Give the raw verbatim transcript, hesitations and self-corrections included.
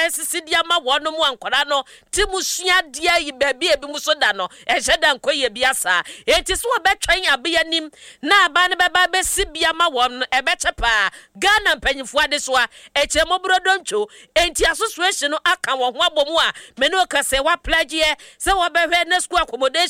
aba sisi ama wono mu ankwara no ti musua dia yi baabi ebi mu so da no e heda nkoye bi asa enti so obetwan abe anim na aba ne baba be sibia ma won e bechepa Ghana mpanyifo ade so a eche mobrodoncho enti association no aka wo ho abomu a me no ka se wa pledge se wo behwe na school accommodation